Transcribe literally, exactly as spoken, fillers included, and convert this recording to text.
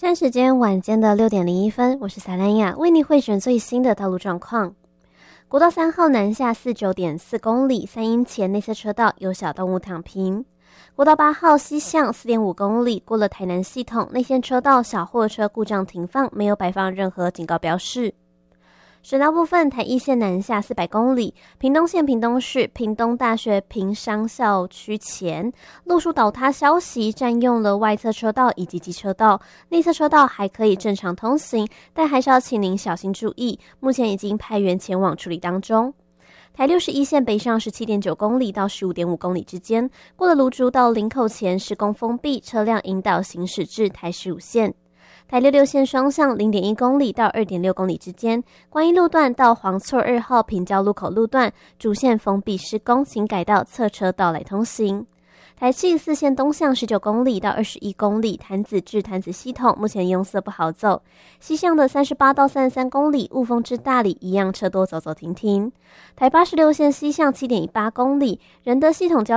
现在时间晚间的六点零一分，我是萨兰雅，为你汇整最新的道路状况。国道三号南下四十九点四公里，三英前内侧车道有小动物躺平。国道八号西向四点五公里，过了台南系统内线车道小货车故障停放，没有摆放任何警告标示。省道部分，台一线南下四百公里，屏东县屏东市屏东大学屏商校区前路树倒塌消息，占用了外侧车道以及机车道，内侧车道还可以正常通行，但还是要请您小心注意，目前已经派员前往处理当中。台六十一线北上十七点九公里到十五点五公里之间，过了芦竹到林口前施工封闭，车辆引导行驶至台十五线。台六六线双向零点一公里到二点六公里之间，观音路段到黄厝二号平交路口路段主线封闭施工，请改道侧车道来通行。台七四线东向十九公里到二十一公里，潭子至潭子系统目前拥塞不好走。西向的三十八到三十三公里，雾峰至大里一样车多走走停停。台八十六线西向七点一八公里，仁德系统交